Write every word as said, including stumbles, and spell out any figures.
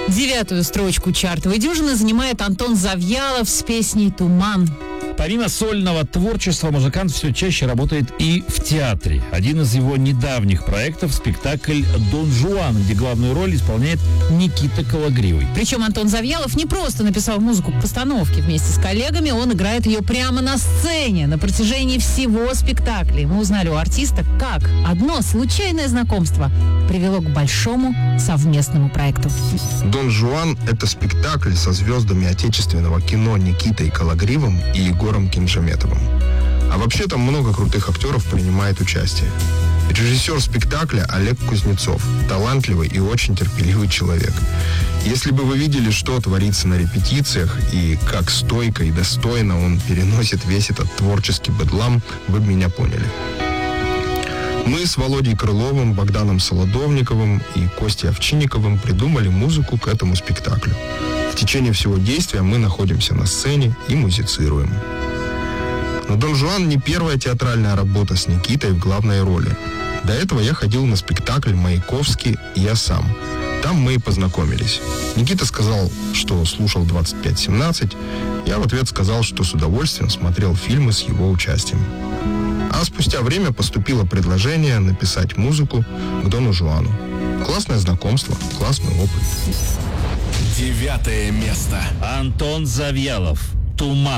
Девятую строчку чартовой дюжины занимает Антон Завьялов с песней «Туман». Помимо сольного творчества, музыкант все чаще работает и в театре. Один из его недавних проектов — спектакль «Дон Жуан», где главную роль исполняет Никита Кологривый. Причем Антон Завьялов не просто написал музыку к постановке. Вместе с коллегами он играет ее прямо на сцене на протяжении всего спектакля. Мы узнали у артиста, как одно случайное знакомство привело к большому совместному проекту. «Дон Жуан» — это спектакль со звездами отечественного кино Никитой Кологривым и Егором Кинжаметовым. А вообще там много крутых актеров принимает участие. Режиссер спектакля Олег Кузнецов. Талантливый и очень терпеливый человек. Если бы вы видели, что творится на репетициях и как стойко и достойно он переносит весь этот творческий бедлам, вы бы меня поняли. Мы с Володей Крыловым, Богданом Солодовниковым и Костей Овчинниковым придумали музыку к этому спектаклю. В течение всего действия мы находимся на сцене и музицируем. Но «Дон Жуан» не первая театральная работа с Никитой в главной роли. До этого я ходил на спектакль «Маяковский. Я сам». Там мы и познакомились. Никита сказал, что слушал двадцать пять семнадцать. Я в ответ сказал, что с удовольствием смотрел фильмы с его участием. А спустя время поступило предложение написать музыку к «Дону Жуану». Классное знакомство, классный опыт. Девятое место. Антон Завьялов. «Туман».